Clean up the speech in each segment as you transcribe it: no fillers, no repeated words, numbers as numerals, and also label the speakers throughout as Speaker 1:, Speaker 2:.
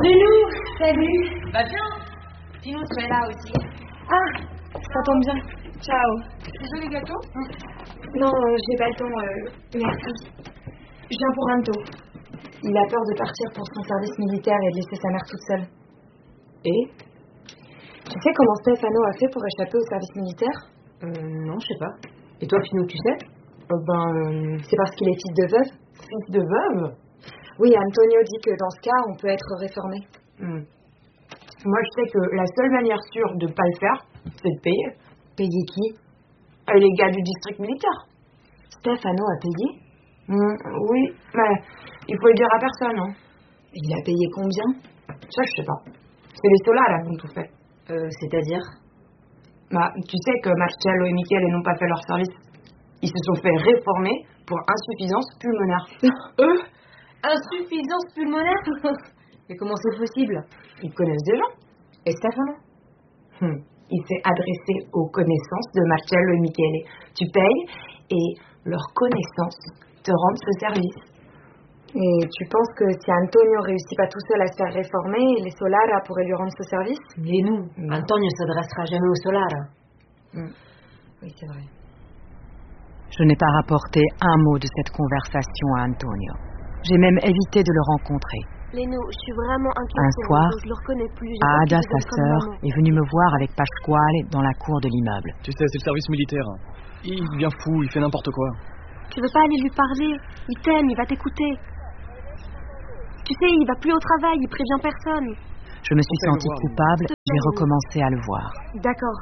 Speaker 1: Lénou, salut.
Speaker 2: Va bien. Sinon, tu es là aussi.
Speaker 1: Ah, ça tombe bien. Ciao.
Speaker 2: Tu veux les gâteaux?
Speaker 1: Non, j'ai pas le temps. Merci. Je viens pour Anto. Il a peur de partir pour son service militaire et de laisser sa mère toute seule.
Speaker 3: Et?
Speaker 1: Tu sais comment Stefano a fait pour échapper au service militaire?
Speaker 3: Non, je sais pas. Et toi, Fino, tu sais?
Speaker 1: C'est parce qu'il est fils de veuve.
Speaker 3: Fils de veuve?
Speaker 1: Oui, Antonio dit que dans ce cas, on peut être réformé.
Speaker 3: Moi, je sais que la seule manière sûre de pas le faire, c'est de payer.
Speaker 1: Payer qui?
Speaker 3: Les gars du district militaire.
Speaker 1: Stefano a payé?
Speaker 3: Oui, mais il faut le dire à personne, hein.
Speaker 1: Il a payé combien?
Speaker 3: Ça, je sais pas. C'est les Solara qui ont tout fait.
Speaker 1: C'est-à-dire?
Speaker 3: Tu sais que Marcello et Michele n'ont pas fait leur service. Ils se sont fait réformer pour insuffisance pulmonaire.
Speaker 2: Eux? Insuffisance pulmonaire? Mais comment c'est possible?
Speaker 3: Ils connaissent des gens.
Speaker 2: Et Stefano?
Speaker 3: Il s'est adressé aux connaissances de Marcello et Michele. Tu payes et leurs connaissances te rendent ce service.
Speaker 1: Et tu penses que si Antonio réussit pas tout seul à se faire réformer, les Solara pourraient lui rendre ce service?
Speaker 2: Mais nous, Antonio s'adressera jamais aux Solara.
Speaker 1: Oui, c'est vrai.
Speaker 4: Je n'ai pas rapporté un mot de cette conversation à Antonio. J'ai même évité de le rencontrer.
Speaker 5: Lénou, je suis vraiment inquiète.
Speaker 4: Un soir,
Speaker 5: je le reconnais plus.
Speaker 4: Ada, sa sœur, est venue me voir avec Pasquale dans la cour de l'immeuble.
Speaker 6: Tu sais, c'est le service militaire. Il devient fou, il fait n'importe quoi.
Speaker 5: Tu veux pas aller lui parler? Il t'aime, il va t'écouter. Tu sais, il va plus au travail, il prévient personne.
Speaker 4: Je me suis sentie coupable, j'ai recommencé à le voir.
Speaker 5: D'accord.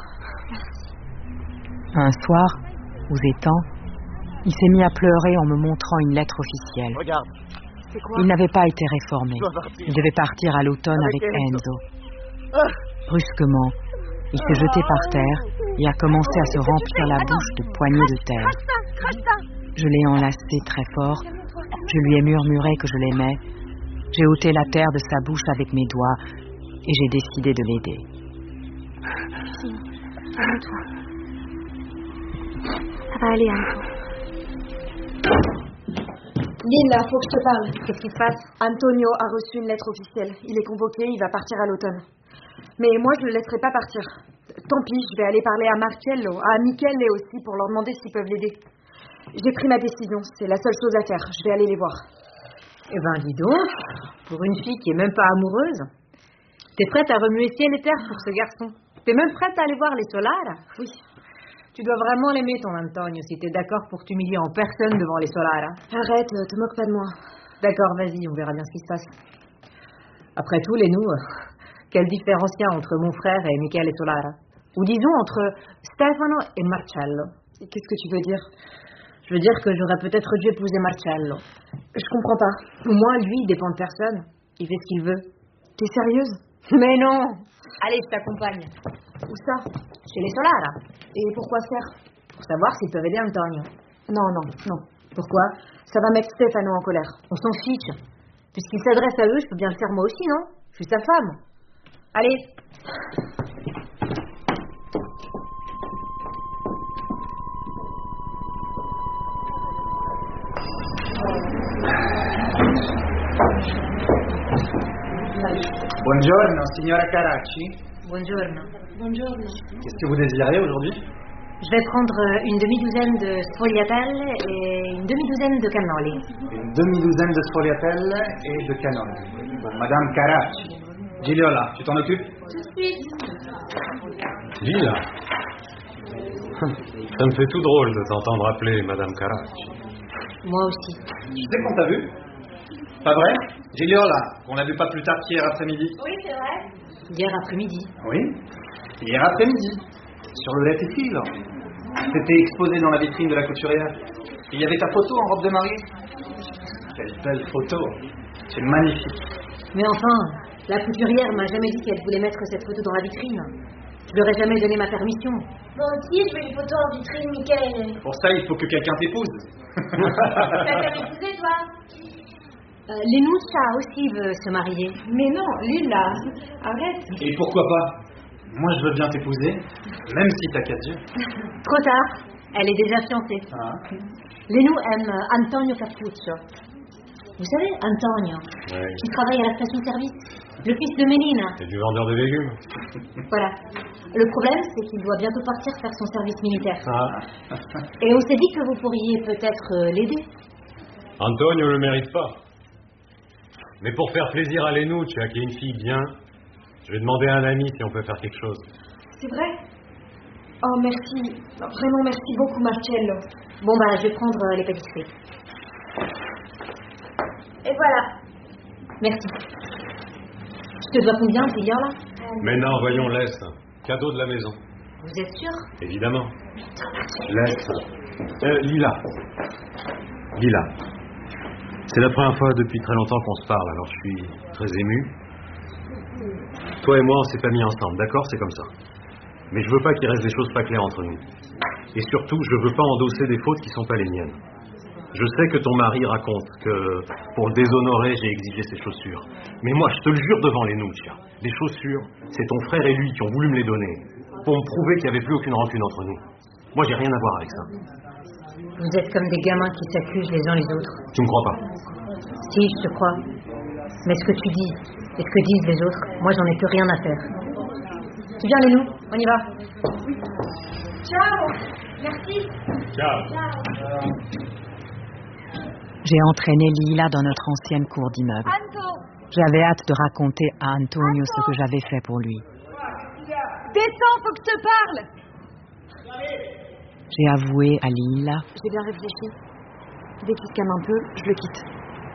Speaker 4: Un soir, aux étangs, il s'est mis à pleurer en me montrant une lettre officielle.
Speaker 6: Regarde.
Speaker 5: C'est quoi?
Speaker 4: Il n'avait pas été réformé. Il devait partir à l'automne avec Enzo. Brusquement, il s'est jeté par terre et a commencé à se remplir la bouche de poignées de terre. Je l'ai enlacé très fort. Je lui ai murmuré que je l'aimais. J'ai ôté la terre de sa bouche avec mes doigts et j'ai décidé de l'aider.
Speaker 5: Calme-toi. Ça va aller, Anto.
Speaker 1: Lila, faut que je te parle.
Speaker 5: Qu'est-ce qui se passe?
Speaker 1: Antonio a reçu une lettre officielle. Il est convoqué, il va partir à l'automne. Mais moi, je le laisserai pas partir. Tant pis, je vais aller parler à Marcello, à Michele aussi, pour leur demander s'ils peuvent l'aider. J'ai pris ma décision, c'est la seule chose à faire. Je vais aller les voir.
Speaker 2: Eh ben, dis donc, pour une fille qui est même pas amoureuse, t'es prête à remuer ciel et terre pour ce garçon. T'es même prête à aller voir les Solara?
Speaker 1: Oui.
Speaker 2: Tu dois vraiment l'aimer, ton Antonio, si t'es d'accord pour t'humilier en personne devant les Solara.
Speaker 1: Arrête, te moque pas de moi.
Speaker 2: D'accord, vas-y, on verra bien ce qui se passe. Après tout, les nous, quelle différence il y a entre mon frère et Michele Solara? Ou disons entre Stefano et Marcello.
Speaker 1: Qu'est-ce que tu veux dire?
Speaker 2: Je veux dire que j'aurais peut-être dû épouser Marcello.
Speaker 1: Je comprends pas.
Speaker 2: Au moins, lui, il dépend de personne. Il fait ce qu'il veut.
Speaker 1: T'es sérieuse?
Speaker 2: Mais non! Allez, je t'accompagne.
Speaker 1: Où ça?
Speaker 2: Chez les Solara.
Speaker 1: Et pourquoi faire?
Speaker 2: Pour savoir s'ils peuvent aider Antonio.
Speaker 1: Non.
Speaker 2: Pourquoi?
Speaker 1: Ça va mettre Stefano en colère.
Speaker 2: On s'en fiche. Puisqu'il s'adresse à eux, je peux bien le faire moi aussi, non? Je suis sa femme. Allez.
Speaker 7: Buongiorno, signora Caracci.
Speaker 2: Buongiorno.
Speaker 7: Qu'est-ce que vous désirez aujourd'hui?
Speaker 2: Je vais prendre une demi-douzaine de sfogliatelle et une demi-douzaine de cannoli.
Speaker 7: Une demi-douzaine de sfogliatelle et de cannoli. Bon, Madame Caracci. Giliola, tu t'en occupes?
Speaker 5: Tout de suite.
Speaker 8: Lila. Ça me fait tout drôle de t'entendre appeler Madame Caracci.
Speaker 2: Moi aussi.
Speaker 7: Tu sais qu'on t'a vu? Pas vrai? Giliola, qu'on l'a vu pas plus tard qu'hier après-midi.
Speaker 5: Oui, c'est vrai.
Speaker 2: Hier après-midi.
Speaker 7: Oui, hier après-midi. Sur le lait et fil. C'était exposé dans la vitrine de la couturière. Et il y avait ta photo en robe de mariée. Quelle belle photo. C'est magnifique.
Speaker 2: Mais enfin, la couturière m'a jamais dit qu'elle voulait mettre cette photo dans la vitrine. Je leur ai jamais donné ma permission.
Speaker 5: Moi aussi, je veux une photo en vitrine, Michele.
Speaker 7: Pour ça, il faut que quelqu'un t'épouse.
Speaker 5: T'as qu'à m'épouser, toi?
Speaker 2: Lenuccia aussi veut se marier.
Speaker 1: Mais non, Lila, arrête.
Speaker 7: Et pourquoi pas? Moi, je veux bien t'épouser, même si t'as 4 yeux.
Speaker 2: Trop tard. Elle est déjà fiancée.
Speaker 7: Ah.
Speaker 2: Lénou aime Antonio Capuccio. Vous savez, Antonio,
Speaker 8: Ouais.
Speaker 2: qui travaille à la station-service, le fils de Mélina.
Speaker 8: C'est du vendeur de légumes.
Speaker 2: Voilà. Le problème, c'est qu'il doit bientôt partir faire son service militaire.
Speaker 8: Ah.
Speaker 2: Et on s'est dit que vous pourriez peut-être l'aider.
Speaker 8: Antonio ne le mérite pas. Mais pour faire plaisir à Lenuccia, qui est une fille bien, je vais demander à un ami si on peut faire quelque chose.
Speaker 1: C'est vrai? Oh, merci. Vraiment, merci beaucoup, Marcello.
Speaker 2: Bon, bah, je vais prendre les pâtisseries. Et voilà. Merci. Je te dois combien, Pilia, là?
Speaker 8: Mais non, voyons, laisse. Cadeau de la maison.
Speaker 2: Vous êtes sûr?
Speaker 8: Évidemment. Laisse. Lila. Lila. C'est la première fois depuis très longtemps qu'on se parle, alors je suis très ému. Toi et moi, on s'est pas mis ensemble, d'accord? C'est comme ça. Mais je veux pas qu'il reste des choses pas claires entre nous. Et surtout, je veux pas endosser des fautes qui sont pas les miennes. Je sais que ton mari raconte que, pour le déshonorer, j'ai exigé ses chaussures. Mais moi, je te le jure devant les Nuccia, les chaussures, c'est ton frère et lui qui ont voulu me les donner, pour me prouver qu'il n'y avait plus aucune rancune entre nous. Moi, j'ai rien à voir avec ça.
Speaker 2: Vous êtes comme des gamins qui s'accusent les uns les autres.
Speaker 8: Tu me crois pas?
Speaker 2: Si, je te crois. Mais ce que tu dis et ce que disent les autres, moi, j'en ai plus rien à faire. Tu viens, Lénou? On y va.
Speaker 1: Ciao. Merci.
Speaker 8: Ciao.
Speaker 4: J'ai entraîné Lila dans notre ancienne cour d'immeuble.
Speaker 1: Anto.
Speaker 4: J'avais hâte de raconter à Antonio ce que j'avais fait pour lui.
Speaker 1: Descends, faut que je te parle.
Speaker 4: J'ai avoué à Lila
Speaker 1: J'ai bien réfléchi. Dès qu'il se calme un peu, je le quitte.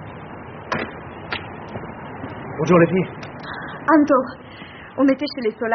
Speaker 7: Bonjour les filles.
Speaker 1: Anto, on était chez les Solar.